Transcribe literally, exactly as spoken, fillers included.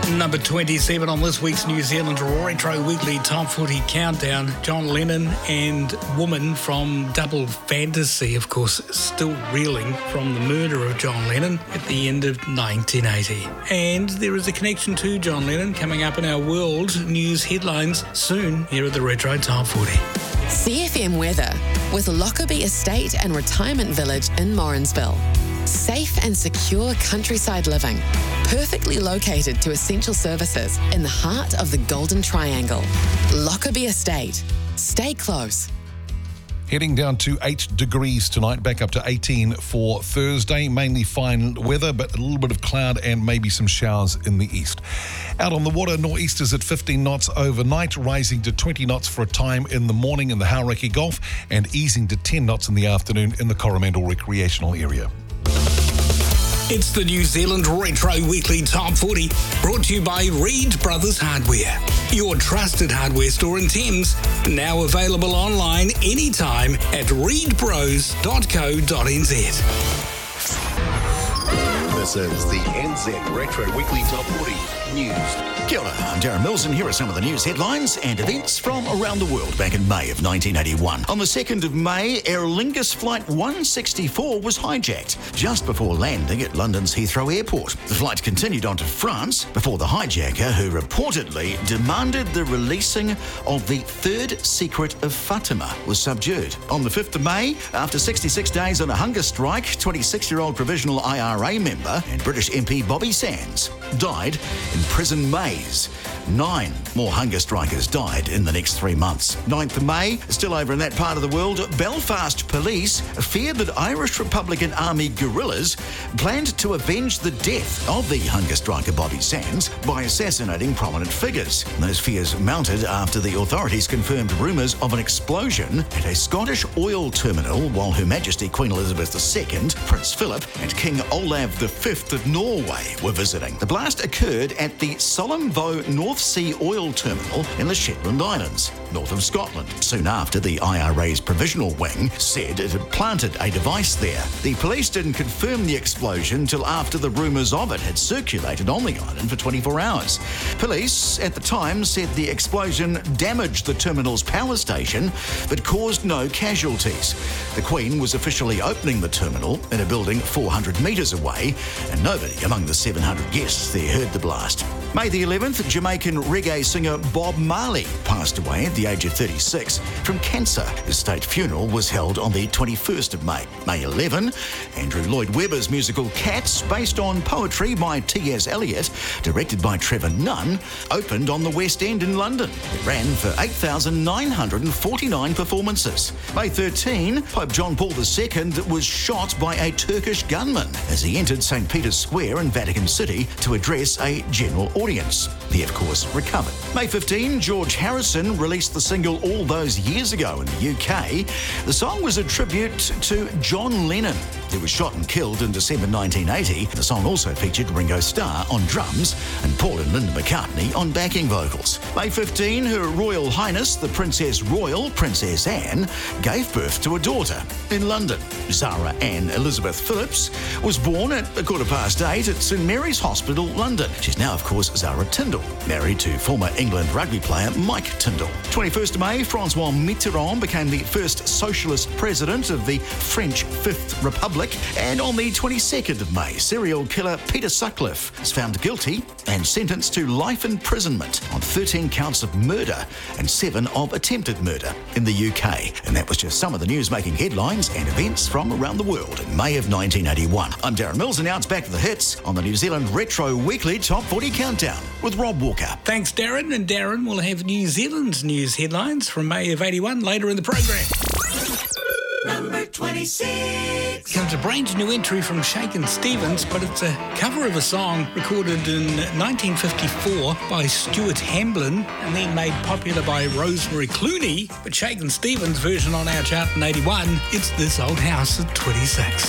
Number twenty-seven on this week's New Zealand Retro Weekly Top forty Countdown, John Lennon and Woman from Double Fantasy, of course, still reeling from the murder of John Lennon at the end of nineteen eighty. And there is a connection to John Lennon coming up in our world news headlines soon here at the Retro Top forty. C F M weather with Lockerbie Estate and Retirement Village in Morrinsville. Safe and secure countryside living, perfectly located to essential services in the heart of the Golden Triangle. Lockerbie Estate. Stay close. Heading down to eight degrees tonight, back up to eighteen for Thursday. Mainly fine weather, but a little bit of cloud and maybe some showers in the east. Out on the water, nor'easters at fifteen knots overnight, rising to twenty knots for a time in the morning in the Hauraki Gulf and easing to ten knots in the afternoon in the Coromandel recreational area. It's the New Zealand Retro Weekly Top forty, brought to you by Reed Brothers Hardware, your trusted hardware store in Thames, now available online anytime at reed bros dot co dot n z. This is the N Z Retro Weekly Top forty News. Kia ora, I'm Darren Mills, and here are some of the news headlines and events from around the world back in May of nineteen eighty-one. On the second of May, Aer Lingus Flight one sixty-four was hijacked just before landing at London's Heathrow Airport. The flight continued on to France before the hijacker, who reportedly demanded the releasing of the third secret of Fatima, was subdued. On the fifth of May, after sixty-six days on a hunger strike, twenty-six-year-old provisional I R A member and British M P Bobby Sands died in prison maze. Nine more hunger strikers died in the next three months. ninth of May, still over in that part of the world, Belfast police feared that Irish Republican Army guerrillas planned to avenge the death of the hunger striker Bobby Sands by assassinating prominent figures. Those fears mounted after the authorities confirmed rumours of an explosion at a Scottish oil terminal while Her Majesty Queen Elizabeth the Second, Prince Philip and King Olav the Fifth of Norway were visiting. The blast occurred at the Solimvo North Sea Oil Terminal in the Shetland Islands, north of Scotland. Soon after, the I R A's provisional wing said it had planted a device there. The police didn't confirm the explosion till after the rumours of it had circulated on the island for twenty-four hours. Police at the time said the explosion damaged the terminal's power station but caused no casualties. The Queen was officially opening the terminal in a building four hundred metres away, and nobody among the seven hundred guests there heard the blast. May the eleventh, Jamaican reggae singer Bob Marley passed away at the age of thirty-six from cancer. His state funeral was held on the twenty-first of May. May eleventh, Andrew Lloyd Webber's musical Cats, based on poetry by T S Eliot, directed by Trevor Nunn, opened on the West End in London. It ran for eight thousand nine hundred forty-nine performances. May thirteenth, Pope John Paul the Second was shot by a Turkish gunman as he entered Saint Peter's Square in Vatican City to address a general audience. He, of course, recovered. May fifteenth, George Harrison released the single All Those Years Ago in the U K. The song was a tribute to John Lennon, who was shot and killed in December nineteen eighty. The song also featured Ringo Starr on drums and Paul and Linda McCartney on backing vocals. May fifteenth, Her Royal Highness, the Princess Royal, Princess Anne, gave birth to a daughter in London. Zara Ann Elizabeth Phillips was born at a quarter past eight at St Mary's Hospital, London. She's now, of course, Zara Tindall, married to former England rugby player Mike Tindall. twenty-first of May, Francois Mitterrand became the first socialist president of the French Fifth Republic. And on the twenty-second of May, serial killer Peter Sutcliffe was found guilty and sentenced to life imprisonment on thirteen counts of murder and seven of attempted murder in the U K. And that was just some of the news making headlines and events from around the world in May of nineteen eighty-one. I'm Darren Mills, and now it's back to the hits on the New Zealand Retro Weekly Top forty Countdown with Rob Walker. Thanks, Darren. And Darren will have New Zealand's news headlines from May of eighty-one later in the program. Number twenty-six. Comes a brand new entry from Shakin' Stevens, but it's a cover of a song recorded in nineteen fifty-four by Stuart Hamblin and then made popular by Rosemary Clooney. But Shakin' Stevens' version on our chart in eighty-one, it's This Old House at twenty-six.